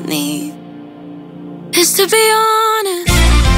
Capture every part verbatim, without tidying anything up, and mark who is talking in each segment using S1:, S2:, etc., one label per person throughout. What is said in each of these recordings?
S1: need is to be honest.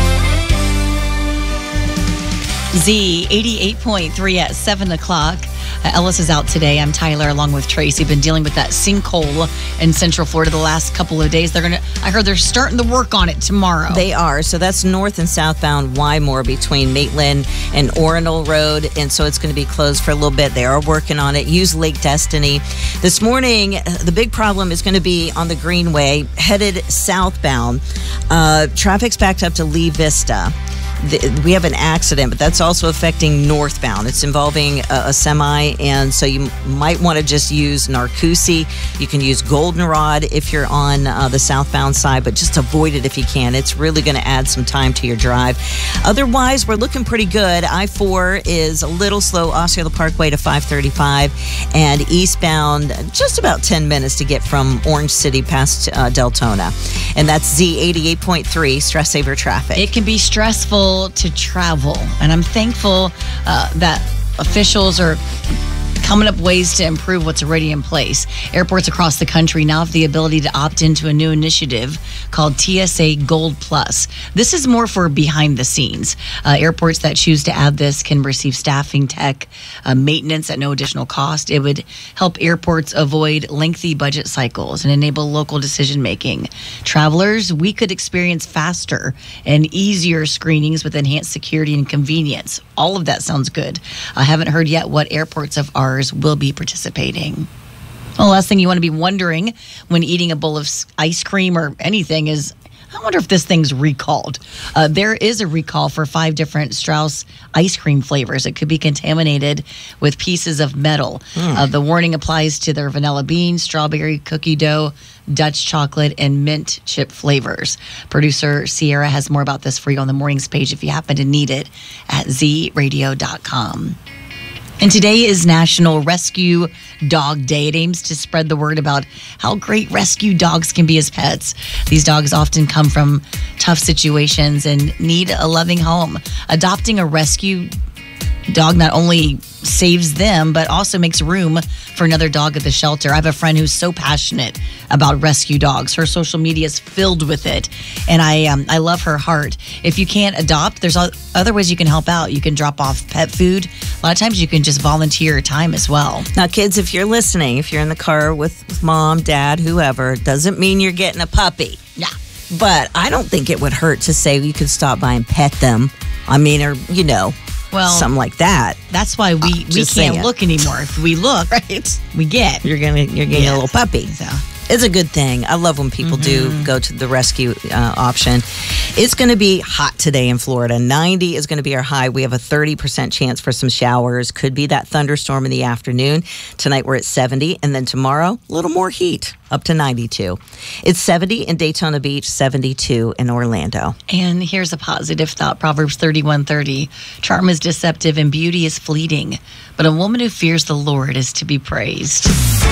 S2: Z eighty-eight point three at seven o'clock. Uh, Ellis is out today. I'm Tyler along with Tracy. Been dealing with that sinkhole in Central Florida the last couple of days. They're gonna. I heard they're starting to work on it tomorrow.
S3: They are. So that's north and southbound Wymore between Maitland and Orinal Road. And so it's going to be closed for a little bit. They are working on it. Use Lake Destiny. This morning, the big problem is going to be on the Greenway headed southbound. Uh, traffic's backed up to Lee Vista. The, we have an accident, but that's also affecting northbound. It's involving a, a semi, and so you might want to just use Narcoossee. You can use Goldenrod if you're on uh, the southbound side, but just avoid it if you can. It's really going to add some time to your drive. Otherwise, we're looking pretty good. I four is a little slow, Osceola Parkway to five thirty-five, and eastbound just about ten minutes to get from Orange City past uh, Deltona. And that's Z eighty-eight point three, Stress Saver Traffic.
S2: It can be stressful to travel, and I'm thankful uh, that officials are coming up ways to improve what's already in place. Airports across the country now have the ability to opt into a new initiative called T S A Gold Plus. This is more for behind the scenes. Uh, airports that choose to add this can receive staffing, tech, uh, maintenance at no additional cost. It would help airports avoid lengthy budget cycles and enable local decision making. Travelers, we could experience faster and easier screenings with enhanced security and convenience. All of that sounds good. I haven't heard yet what airports of ours will be participating. Well, the last thing you want to be wondering when eating a bowl of ice cream or anything is, I wonder if this thing's recalled. Uh, there is a recall for five different Strauss ice cream flavors. It could be contaminated with pieces of metal. Mm. Uh, the warning applies to their vanilla bean, strawberry, cookie dough, Dutch chocolate, and mint chip flavors. Producer Sierra has more about this for you on the mornings page if you happen to need it at z radio dot com. And today is National Rescue Dog Day. It aims to spread the word about how great rescue dogs can be as pets. These dogs often come from tough situations and need a loving home. Adopting a rescue dog not only saves them, but also makes room for another dog at the shelter. I have a friend who's so passionate about rescue dogs. Her social media is filled with it, and I um, I love her heart. If you can't adopt, there's other ways you can help out. You can drop off pet food. A lot of times you can just volunteer your time as well.
S3: Now, kids, if you're listening, if you're in the car with, with mom, dad, whoever, doesn't mean you're getting a puppy.
S2: Yeah.
S3: But I don't think it would hurt to say you could stop by and pet them. I mean, or, you know, well, something like that.
S2: That's why we, we can't saying. look anymore. If we look, right, we get.
S3: You're gonna you're getting yes. a little puppy.
S2: So.
S3: It's a good thing. I love when people mm-hmm. do go to the rescue uh, option. It's going to be hot today in Florida. ninety is going to be our high. We have a thirty percent chance for some showers. Could be that thunderstorm in the afternoon. Tonight we're at seventy. And then tomorrow, a little more heat, up to ninety-two. It's seventy in Daytona Beach, seventy-two in Orlando.
S2: And here's a positive thought. Proverbs thirty-one thirty. Charm is deceptive and beauty is fleeting, but a woman who fears the Lord is to be praised.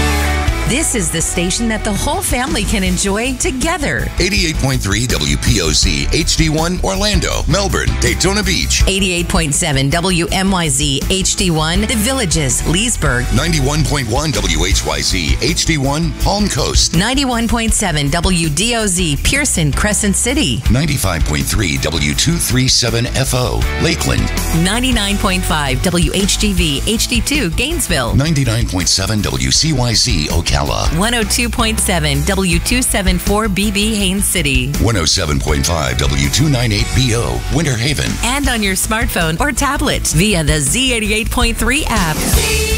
S4: This is the station that the whole family can enjoy together.
S5: eighty-eight point three W P O Z H D one Orlando, Melbourne, Daytona Beach.
S4: eighty-eight point seven W M Y Z H D one The Villages, Leesburg.
S5: ninety-one point one W H Y Z H D one Palm Coast.
S4: ninety-one point seven W D O Z Pearson, Crescent City.
S5: ninety-five point three W two thirty-seven F O Lakeland.
S4: ninety-nine point five W H G V H D two Gainesville.
S5: ninety-nine point seven W C Y Z Ocala.
S4: one oh two point seven W two seventy-four B B Haines City.
S5: one oh seven point five W two ninety-eight B O Winter Haven.
S4: And on your smartphone or tablet via the Z eighty-eight point three app.